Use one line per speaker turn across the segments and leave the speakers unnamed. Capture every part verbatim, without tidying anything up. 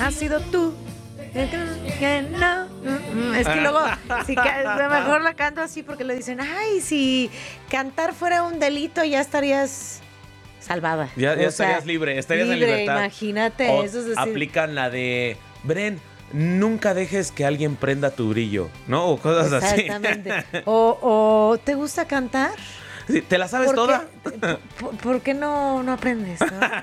has sido tú. Que no. Es que luego, si ca- mejor la canto así porque le dicen, ay, si cantar fuera un delito ya estarías salvada.
Ya, ya
O sea,
estarías libre, estarías
libre,
en libertad.
Imagínate,
O
eso es decir,
aplican la de, Bren, nunca dejes que alguien prenda tu brillo, ¿no? O cosas así.
exactamente. O, o ¿te gusta cantar?
Sí, ¿te la sabes
¿Por
toda?
qué, por, por qué no, no aprendes? ¿no?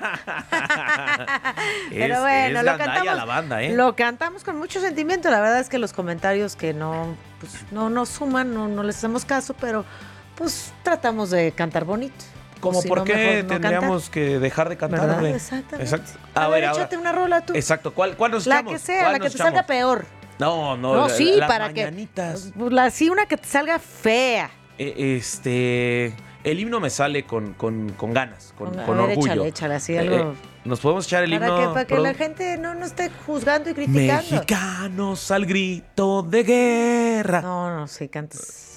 Pero
Es-
bueno,
es
lo
gandalla
cantamos,
la banda, ¿eh?
lo cantamos con mucho sentimiento. La verdad es que los comentarios que no, pues, no nos suman, no, no les hacemos caso, pero pues tratamos de cantar bonito.
Como
O si
por
no,
qué
mejor no
tendríamos que dejar de
cantar,
cantar,
¿verdad?
Bren?
Exactamente.
Exacto.
A,
A
ver,
ver, ahora-
échate una rola tú.
Exacto. ¿Cuál, cuál nos
La
echamos?
que sea,
¿Cuál
la que
nos
te salga
echamos?
peor.
No, no.
No,
la-
sí,
las
para
mañanitas.
que. Pues, la, sí, una que te salga fea.
Eh, Este. El himno me sale con, con, con ganas, con,
A
con
ver,
orgullo.
échale, échale, así
Eh,
algo.
eh, Nos podemos echar el
Para
himno.
que, para que
produ-
la gente no nos esté juzgando y criticando.
Mexicanos al grito de guerra.
No, no, sí, cantas.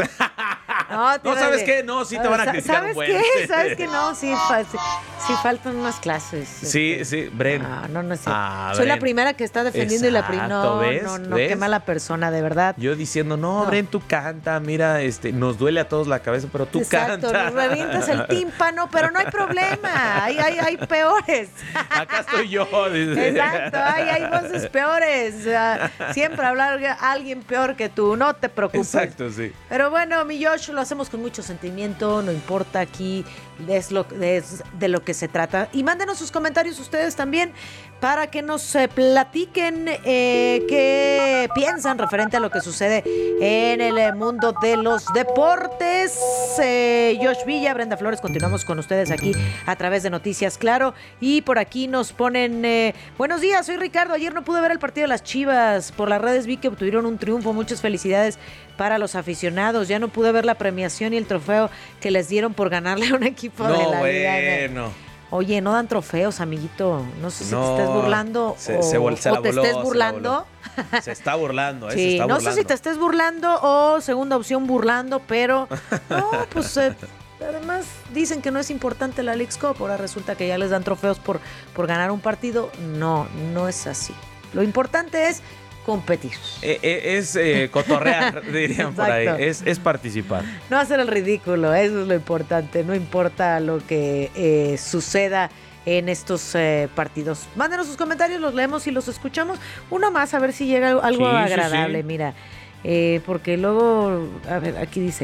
No,
No, ¿sabes qué? No, sí te van a
Sa-
criticar
¿Sabes
un buen.
qué? ¿Sabes qué? No, sí, fa- sí, sí faltan unas clases.
Sí,
este.
sí, Bren.
No, no, no es cierto.
Ah,
Soy la
Bren.
primera que está defendiendo y la primera.
Exacto,
No,
¿ves?
no, no,
¿Ves?
qué mala persona, de verdad.
Yo diciendo, no,
No.
Bren, tú canta, mira, este, nos duele a todos la cabeza, pero tú
Exacto,
canta.
nos revientas el tímpano, pero no hay problema. Hay, hay, hay peores.
Acá estoy yo. dice.
Exacto, hay, hay voces peores. O sea, siempre hablar a alguien peor que tú, no te preocupes.
Exacto, sí.
Pero bueno, mi Josh, lo hacemos con mucho sentimiento, no importa, aquí es, lo, es de lo que se trata. Y mándenos sus comentarios ustedes también para que nos eh, platiquen eh, qué piensan referente a lo que sucede en el eh, mundo de los deportes. Eh, Josh Villa, Brenda Flores, continuamos con ustedes aquí a través de Noticias Claro. Y por aquí nos ponen, eh, buenos días, soy Ricardo, ayer no pude ver el partido de las Chivas, por las redes vi que obtuvieron un triunfo, muchas felicidades para los aficionados, ya no pude ver la premiación y el trofeo que les dieron por ganarle a un equipo de
No,
la Liga.
bueno.
Oye, no dan trofeos, amiguito. No sé si
No,
te estés burlando
se-
o,
se vol- se
o
la
te
voló,
estés
se la
burlando.
Se está burlando, ¿eh? Se
Sí,
está
no
burlando.
sé si te estés burlando o segunda opción burlando, pero no, pues eh, además dicen que no es importante la Leagues Cup, ahora resulta que ya les dan trofeos por, por ganar un partido. No, no es así. Lo importante es competir.
Eh, eh, es eh, cotorrear, dirían por ahí.
Exacto.
Es, es participar.
No hacer el ridículo, eso es lo importante. No importa lo que eh, suceda en estos eh, partidos. Mándenos sus comentarios, los leemos y los escuchamos. Uno más, a ver si llega algo
Sí, sí,
agradable,
sí.
mira. Eh, porque luego, a ver, aquí dice...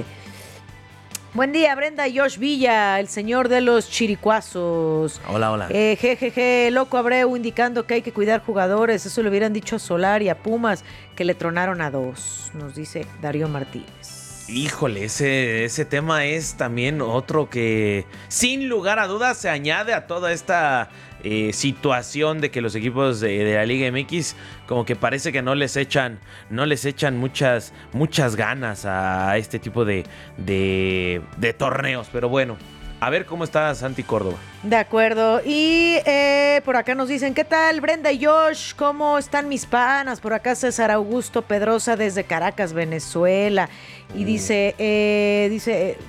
Buen día, Brenda y Josh Villa, el señor de los chiricuazos.
Hola, hola.
Eh, jejeje, loco Abreu indicando que hay que cuidar jugadores. Eso le hubieran dicho a Solar y a Pumas, que le tronaron a dos, nos dice Darío Martínez.
Híjole, ese, ese tema es también otro que sin lugar a dudas se añade a toda esta eh, situación de que los equipos de, de la Liga M X como que parece que no les echan, no les echan muchas, muchas ganas a este tipo de, de, de torneos. Pero bueno, a ver cómo está Santi Córdoba.
De acuerdo. Y eh, por acá nos dicen, ¿qué tal, Brenda y Josh? ¿Cómo están mis panas? Por acá César Augusto Pedrosa desde Caracas, Venezuela. Y
Uh.
dice, eh, dice... eh,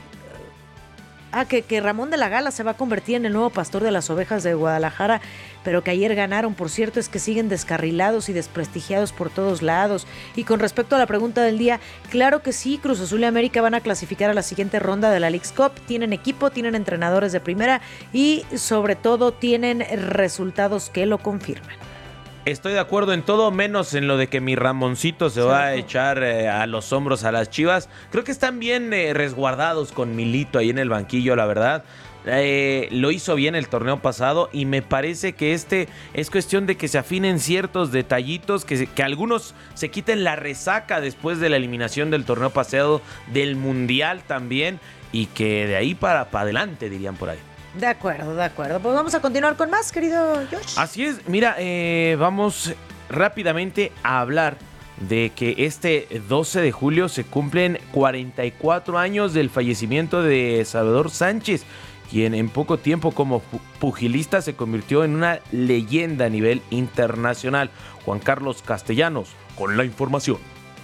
Ah, que, que Ramón de la Gala se va a convertir en el nuevo pastor de las ovejas de Guadalajara, pero que ayer ganaron. Por cierto, es que siguen descarrilados y desprestigiados por todos lados. Y con respecto a la pregunta del día, claro que sí, Cruz Azul y América van a clasificar a la siguiente ronda de la Leagues Cup. Tienen equipo, tienen entrenadores de primera y sobre todo tienen resultados que lo confirman.
Estoy de acuerdo en todo, menos en lo de que mi Ramoncito se va a echar eh, a los hombros a las Chivas. Creo que están bien eh, resguardados con Milito ahí en el banquillo, la verdad. Eh, lo hizo bien el torneo pasado y me parece que este es cuestión de que se afinen ciertos detallitos, que, que algunos se quiten la resaca después de la eliminación del torneo pasado, del Mundial también, y que de ahí para, para adelante, dirían por ahí.
De acuerdo, de acuerdo. Pues vamos a continuar con más, querido Josh.
Así es, mira, eh, vamos rápidamente a hablar de que este doce de julio se cumplen cuarenta y cuatro años del fallecimiento de Salvador Sánchez, quien en poco tiempo como pugilista se convirtió en una leyenda a nivel internacional. Juan Carlos Castellanos con la información.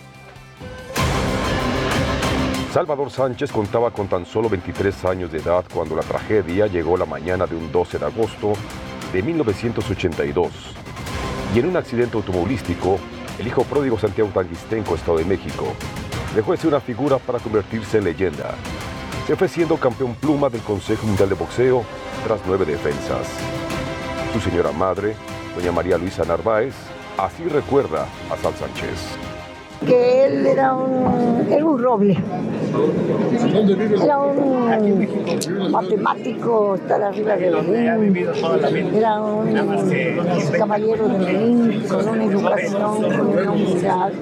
Salvador Sánchez contaba con tan solo veintitrés años de edad cuando la tragedia llegó la mañana de un doce de agosto de mil novecientos ochenta y dos. Y en un accidente automovilístico, el hijo pródigo Santiago Tanguistenco, Estado de México, dejó de ser una figura para convertirse en leyenda. Se fue siendo campeón pluma del Consejo Mundial de Boxeo tras nueve defensas. Su señora madre, doña María Luisa Narváez, así recuerda a Sal Sánchez.
Que él era un, era un roble, era un matemático, estar arriba del ring, era un caballero del ring, con una educación, con una humildad.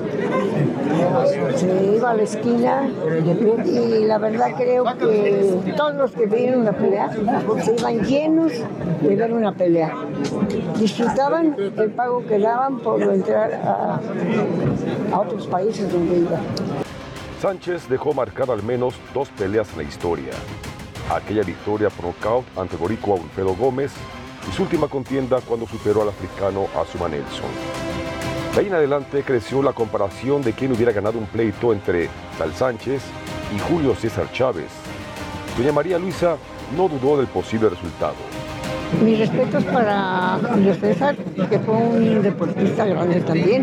Se iba a la esquina y la verdad creo que todos los que veían una pelea se iban llenos de ver una pelea. Disfrutaban el pago que daban por entrar a, a otros países donde iba.
Sánchez dejó marcar al menos dos peleas en la historia. Aquella victoria por nocaut ante boricua Wilfredo Gómez y su última contienda cuando superó al africano Azuma Nelson. De ahí en adelante creció la comparación de quién hubiera ganado un pleito entre Sal Sánchez y Julio César Chávez. Doña María Luisa no dudó del posible resultado.
Mis respetos para Julio César, que fue un deportista grande también,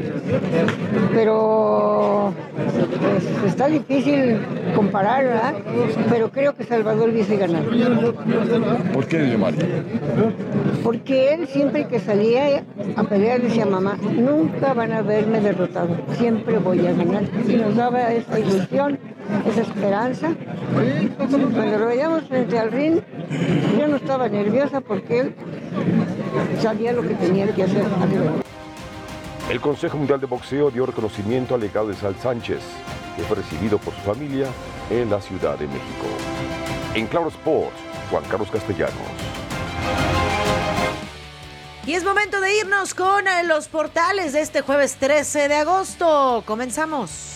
pero pues, está difícil comparar, ¿verdad? Pero creo que Salvador hubiese ganado.
¿Por qué, doña María?
Porque él siempre que salía a pelear decía, mamá, nunca van a verme derrotado, siempre voy a ganar. Y nos daba esa ilusión, esa esperanza. Cuando lo veíamos frente al ring, yo no estaba nerviosa porque él sabía lo que tenía que hacer.
El Consejo Mundial de Boxeo dio reconocimiento al legado de Sal Sánchez, que fue recibido por su familia en la Ciudad de México. En Claro Sports, Juan Carlos Castellanos.
Y es momento de irnos con los portales de este jueves trece de agosto. Comenzamos.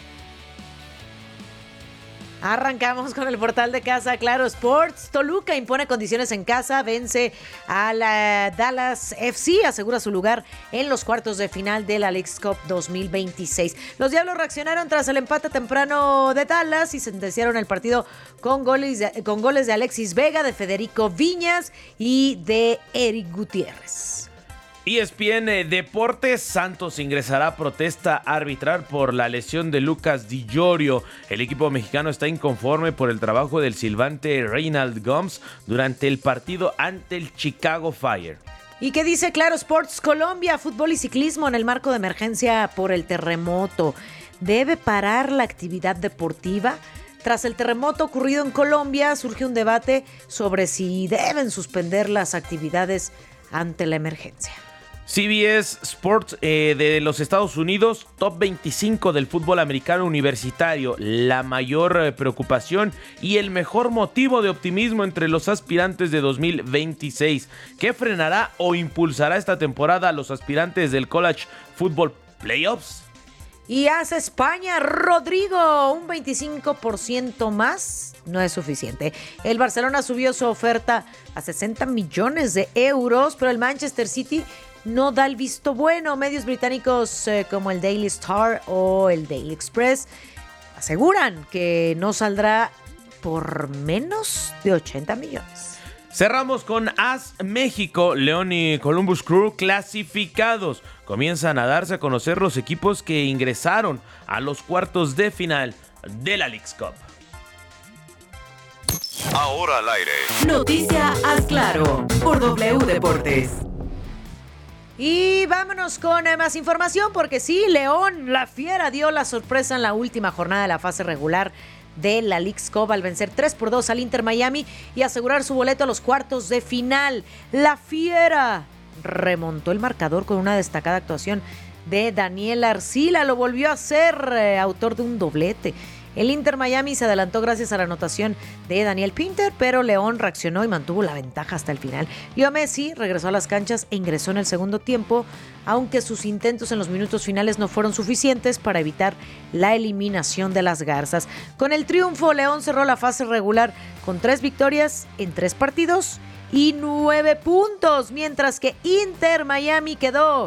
Arrancamos con el portal de casa Claro Sports. Toluca impone condiciones en casa, vence a la Dallas F C, asegura su lugar en los cuartos de final de la Leagues Cup dos mil veintiséis. Los Diablos reaccionaron tras el empate temprano de Dallas y sentenciaron el partido con goles de, con goles de Alexis Vega, de Federico Viñas y de Eric Gutiérrez.
E S P N Deportes, Santos ingresará a protesta arbitral por la lesión de Lucas Di Llorio. El equipo mexicano está inconforme por el trabajo del silbante Reinald Gomes durante el partido ante el Chicago Fire.
¿Y qué dice Claro Sports Colombia? Fútbol y ciclismo en el marco de emergencia por el terremoto. ¿Debe parar la actividad deportiva? Tras el terremoto ocurrido en Colombia, surge un debate sobre si deben suspender las actividades ante la emergencia.
C B S Sports eh, de los Estados Unidos, top veinticinco del fútbol americano universitario, la mayor eh, preocupación y el mejor motivo de optimismo entre los aspirantes de dos mil veintiséis. ¿Qué frenará o impulsará esta temporada a los aspirantes del College Football Playoffs?
Y hace España, Rodrigo, un veinticinco por ciento más no es suficiente. El Barcelona subió su oferta a sesenta millones de euros, pero el Manchester City no da el visto bueno. Medios británicos eh, como el Daily Star o el Daily Express aseguran que no saldrá por menos de ochenta millones.
Cerramos con A S México, León y Columbus Crew clasificados. Comienzan a darse a conocer los equipos que ingresaron a los cuartos de final de la Leagues Cup.
Ahora al aire.
Noticia Haz Claro por W Deportes.
Y vámonos con eh, más información porque sí, León, la Fiera, dio la sorpresa en la última jornada de la fase regular de la Leagues Cup al vencer tres por dos al Inter Miami y asegurar su boleto a los cuartos de final. La Fiera remontó el marcador con una destacada actuación de Daniel Arcila, lo volvió a hacer, eh, autor de un doblete. El Inter Miami se adelantó gracias a la anotación de Daniel Pinter, pero León reaccionó y mantuvo la ventaja hasta el final. Leo Messi regresó a las canchas e ingresó en el segundo tiempo, aunque sus intentos en los minutos finales no fueron suficientes para evitar la eliminación de las Garzas. Con el triunfo, León cerró la fase regular con tres victorias en tres partidos y nueve puntos, mientras que Inter Miami quedó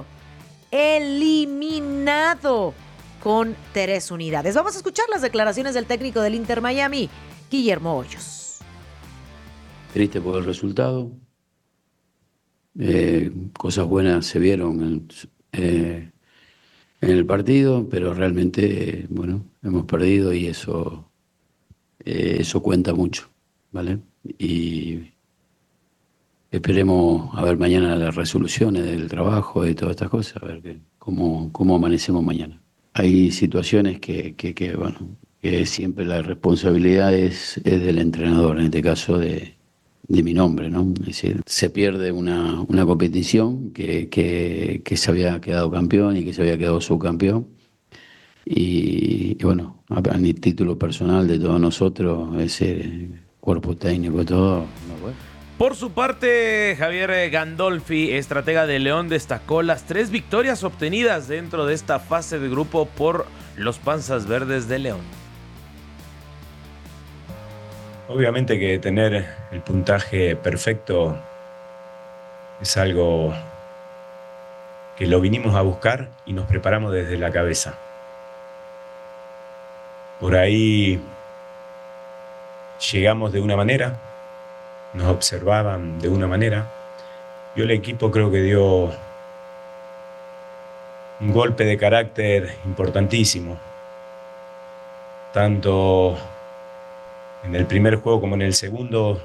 eliminado con tres unidades. Vamos a escuchar las declaraciones del técnico del Inter Miami, Guillermo Hoyos.
Triste por el resultado. Eh, cosas buenas se vieron en, eh, en el partido, pero realmente, eh, bueno, hemos perdido y eso, eh, eso cuenta mucho, ¿vale? Y esperemos a ver mañana las resoluciones del trabajo y todas estas cosas, a ver que, cómo, cómo amanecemos mañana. Hay situaciones que, que, que, bueno, que siempre la responsabilidad es, es del entrenador, en este caso de, de mi nombre, ¿no? Es decir, se pierde una, una competición que, que, que se había quedado campeón y que se había quedado subcampeón. Y, y bueno, a, a mi título personal de todos nosotros, ese cuerpo técnico, todo, no, bueno.
Por su parte, Javier Gandolfi, estratega de León, destacó las tres victorias obtenidas dentro de esta fase de grupo por los Panzas Verdes de León.
Obviamente que tener el puntaje perfecto es algo que lo vinimos a buscar y nos preparamos desde la cabeza. Por ahí llegamos de una manera, nos observaban de una manera. Yo el equipo creo que dio un golpe de carácter importantísimo, tanto en el primer juego como en el segundo.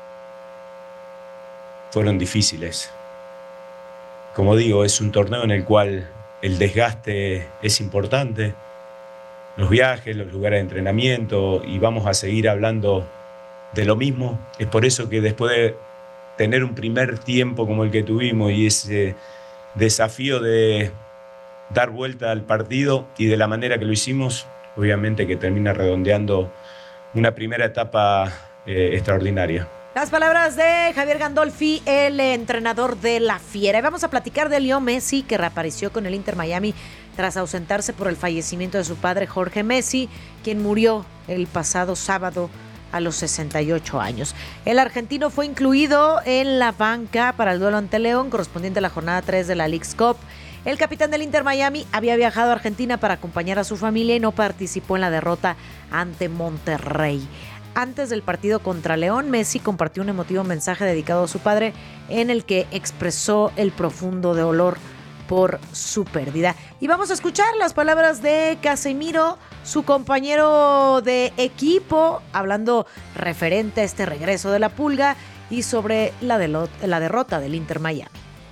Fueron difíciles. Como digo, es un torneo en el cual el desgaste es importante, los viajes, los lugares de entrenamiento, y vamos a seguir hablando de lo mismo. Es por eso que después de tener un primer tiempo como el que tuvimos y ese desafío de dar vuelta al partido y de la manera que lo hicimos, obviamente que termina redondeando una primera etapa eh, extraordinaria.
Las palabras de Javier Gandolfi, el entrenador de la Fiera. Y vamos a platicar de Leo Messi, que reapareció con el Inter Miami tras ausentarse por el fallecimiento de su padre Jorge Messi, quien murió el pasado sábado a los sesenta y ocho años. El argentino fue incluido en la banca para el duelo ante León, correspondiente a la jornada tres de la Leagues Cup. El capitán del Inter Miami había viajado a Argentina para acompañar a su familia y no participó en la derrota ante Monterrey. Antes del partido contra León, Messi compartió un emotivo mensaje dedicado a su padre en el que expresó el profundo dolor por su pérdida. Y vamos a escuchar las palabras de Casemiro, su compañero de equipo, hablando referente a este regreso de la Pulga y sobre la, de la derrota del Inter Miami.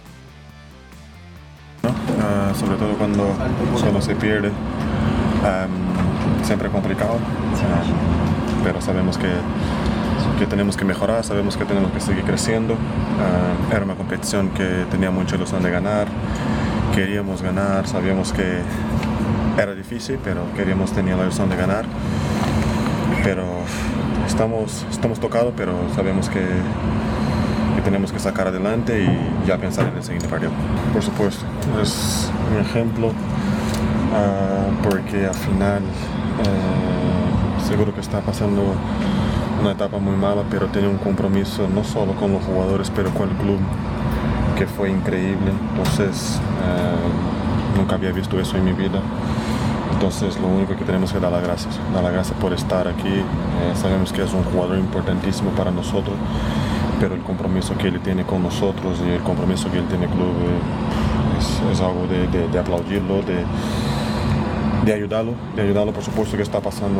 ¿No? Uh, sobre todo cuando solo se pierde, um, siempre complicado, uh, pero sabemos que, que tenemos que mejorar, sabemos que tenemos que seguir creciendo. Uh, era una competición que tenía mucha ilusión de ganar, queríamos ganar, sabíamos que era difícil, pero queríamos tener la ilusión de ganar. Pero estamos, estamos tocados, pero sabemos que, que tenemos que sacar adelante y ya pensar en el siguiente partido. Por supuesto, es un ejemplo, uh, porque al final uh, seguro que está pasando una etapa muy mala, pero tiene un compromiso no solo con los jugadores, pero con el club, que fue increíble. Entonces, uh, nunca había visto eso en mi vida. Entonces, lo único que tenemos que dar las gracias. Dar las gracias por estar aquí. Eh, sabemos que es un jugador importantísimo para nosotros, pero el compromiso que él tiene con nosotros y el compromiso que él tiene con el club eh, es, es algo de, de, de aplaudirlo, de, de ayudarlo, de ayudarlo. Por supuesto que está pasando,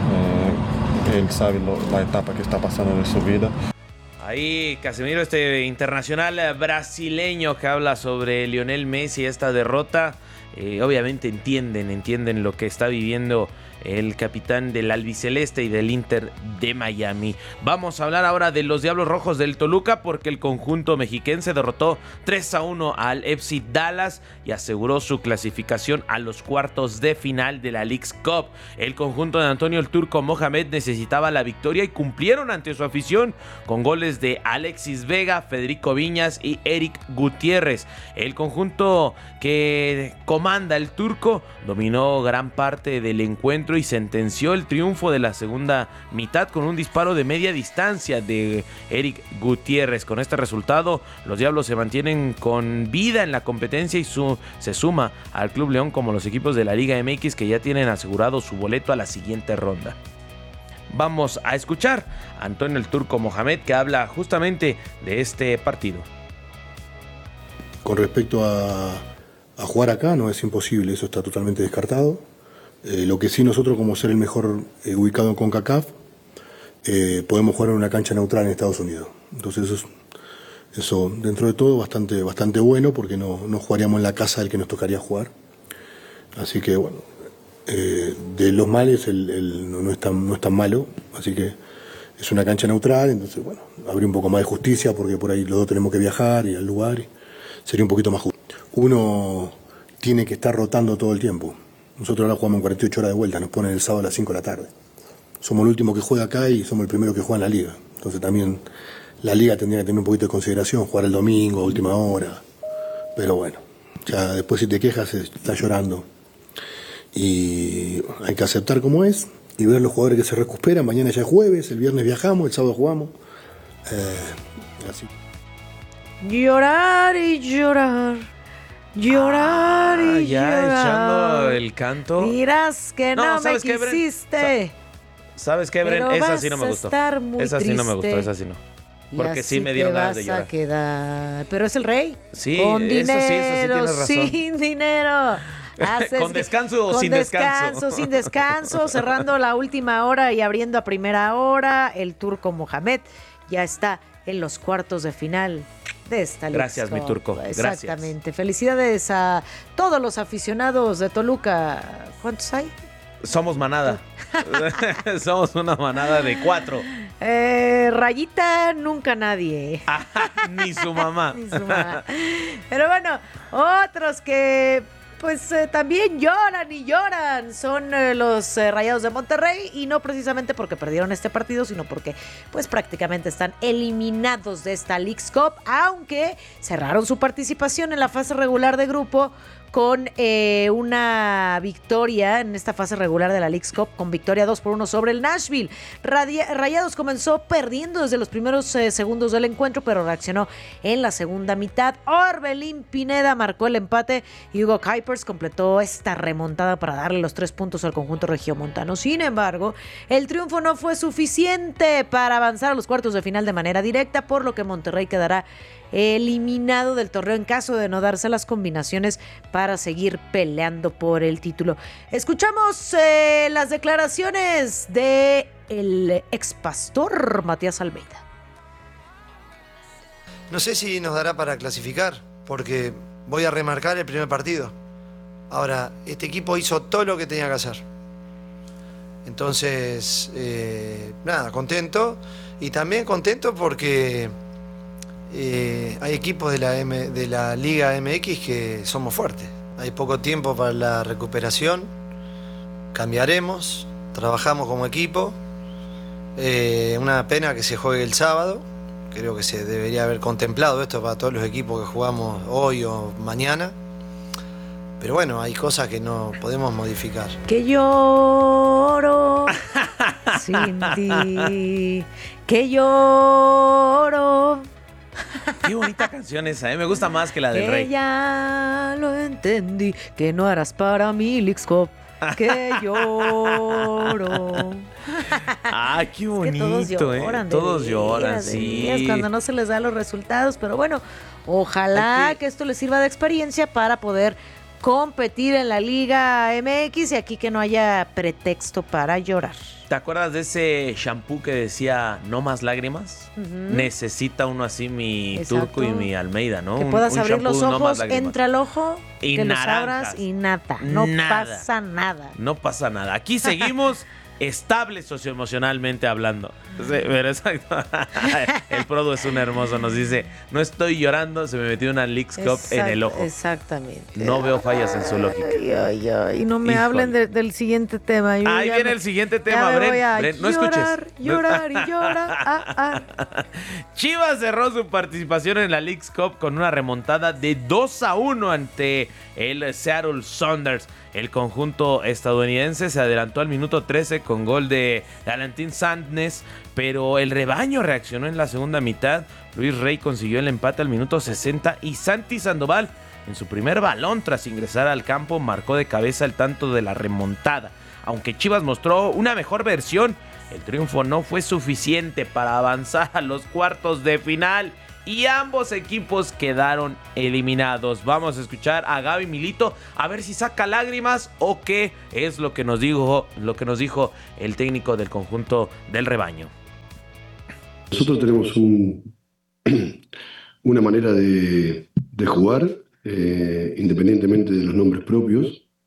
eh, él sabe lo, la etapa que está pasando de su vida.
Ahí Casemiro, este internacional brasileño que habla sobre Lionel Messi, esta derrota. Eh, obviamente entienden, entienden lo que está viviendo el capitán del albiceleste y del Inter de Miami. Vamos a hablar ahora de los Diablos Rojos del Toluca, porque el conjunto mexiquense derrotó tres a uno al F C Dallas y aseguró su clasificación a los cuartos de final de la Leagues Cup. El conjunto de Antonio el Turco Mohamed necesitaba la victoria y cumplieron ante su afición con goles de Alexis Vega, Federico Viñas y Eric Gutiérrez. El conjunto que comanda el Turco dominó gran parte del encuentro y sentenció el triunfo de la segunda mitad con un disparo de media distancia de Eric Gutiérrez. Con este resultado, los Diablos se mantienen con vida en la competencia y su, se suma al Club León como los equipos de la Liga M X que ya tienen asegurado su boleto a la siguiente ronda. Vamos a escuchar a Antonio el Turco Mohamed, que habla justamente de este partido.
Con respecto a a jugar acá, no es imposible, eso está totalmente descartado. Eh, lo que sí nosotros, como ser el mejor eh, ubicado en CONCACAF, eh, podemos jugar en una cancha neutral en Estados Unidos. Entonces eso, es, eso dentro de todo, bastante, bastante bueno, porque no, no jugaríamos en la casa del que nos tocaría jugar. Así que bueno, eh, de los males el, el, no, no, es tan, no es tan malo, así que es una cancha neutral, entonces bueno, habría un poco más de justicia, porque por ahí los dos tenemos que viajar y al lugar, y sería un poquito más justo. Uno tiene que estar rotando todo el tiempo. Nosotros ahora jugamos en cuarenta y ocho horas de vuelta, nos ponen el sábado a las cinco de la tarde. Somos el último que juega acá y somos el primero que juega en la liga. Entonces también la liga tendría que tener un poquito de consideración, jugar el domingo, a última hora. Pero bueno, ya después si te quejas estás llorando. Y hay que aceptar como es y ver los jugadores que se recuperan. Mañana ya es jueves, el viernes viajamos, el sábado jugamos. Eh, así.
Llorar y llorar. Llorar
ah,
y
ya
llorar.
Echando el canto.
Dirás que no, no me quisiste.
¿Sabes qué, Bren? Esa sí no me gustó. Esa sí no me gustó, esa sí no. Porque sí me dieron ganas de llorar.
A quedar. Pero es el rey.
Sí,
con
eso
dinero,
sí, eso sí tienes razón.
Sin dinero.
¿Con descanso o sin descanso?
Con descanso, sin descanso, cerrando la última hora y abriendo a primera hora. El turco Mohamed ya está en los cuartos de final de esta
Gracias,
Leagues
mi turco.
Cup.
Gracias.
Exactamente. Felicidades a todos los aficionados de Toluca. ¿Cuántos hay?
Somos manada. Somos una manada de cuatro.
Eh, Rayita, nunca nadie.
Ni su mamá.
Ni su mamá. Pero bueno, otros que pues eh, también lloran y lloran son eh, los eh, Rayados de Monterrey, y no precisamente porque perdieron este partido, sino porque pues prácticamente están eliminados de esta Leagues Cup, aunque cerraron su participación en la fase regular de grupo con eh, una victoria en esta fase regular de la Leagues Cup, con victoria dos por uno sobre el Nashville. Radia- Rayados comenzó perdiendo desde los primeros eh, segundos del encuentro, pero reaccionó en la segunda mitad. Orbelín Pineda marcó el empate y Hugo Kuipers completó esta remontada para darle los tres puntos al conjunto regiomontano. Sin embargo, el triunfo no fue suficiente para avanzar a los cuartos de final de manera directa, por lo que Monterrey quedará eliminado del torneo en caso de no darse las combinaciones para seguir peleando por el título. Escuchamos eh, las declaraciones de el ex pastor Matías Almeida.
No sé si nos dará para clasificar, porque voy a remarcar el primer partido. Ahora, este equipo hizo todo lo que tenía que hacer. Entonces, eh, nada, contento. Y también contento porque Eh, hay equipos de la, M, de la Liga M X que somos fuertes. Hay poco tiempo para la recuperación. Cambiaremos, trabajamos como equipo. Eh, una pena que se juegue el sábado. Creo que se debería haber contemplado esto para todos los equipos que jugamos hoy o mañana. Pero bueno, hay cosas que no podemos modificar.
Que lloro sin ti, que lloro.
Qué bonita canción esa, ¿eh? Me gusta más que la del
que
Rey.
Que ya lo entendí, que no harás para mí Leagues Cup, que lloro.
Ah, qué bonito,
es que todos lloran,
¿eh? Todos
de
lloran,
veras, de
sí.
veras, cuando no se les da los resultados, pero bueno, ojalá
Aquí.
que esto les sirva de experiencia para poder competir en la Liga M X y aquí que no haya pretexto para llorar.
¿Te acuerdas de ese shampoo que decía no más lágrimas? Uh-huh. Necesita uno así mi Exacto. Turco y mi Almeida, ¿no?
Que
un,
puedas
un
abrir los ojos,
no
entra al ojo,
y
que
naranjas.
los abras y nada, no
nada.
pasa nada.
No pasa nada. Aquí seguimos estables socioemocionalmente hablando. Sí, pero exacto. El Prodo es un hermoso, nos dice, no estoy llorando, se me metió una Leagues Cup Exact- en el ojo.
Exactamente.
No veo fallas en su lógica.
Ay, ay, ay. Y no me
Híjole.
hablen de, del siguiente tema. Yo
Ahí viene
me,
el siguiente tema, Bren. Bren, no
llorar,
escuches.
Llorar y llorar. Ah, ah.
Chivas cerró su participación en la Leagues Cup con una remontada de dos a uno ante el Seattle Sounders. El conjunto estadounidense se adelantó al minuto trece con gol de Valentín Sandnes, pero el rebaño reaccionó en la segunda mitad. Luis Rey consiguió el empate al minuto sesenta y Santi Sandoval, en su primer balón tras ingresar al campo, marcó de cabeza el tanto de la remontada. Aunque Chivas mostró una mejor versión, el triunfo no fue suficiente para avanzar a los cuartos de final. y ambos equipos quedaron eliminados. Vamos a escuchar a Gaby Milito a ver si saca lágrimas o qué es lo que nos dijo, lo que nos dijo el técnico del conjunto del rebaño.
Nosotros tenemos un, una manera de, de jugar, eh, independientemente de los nombres propios.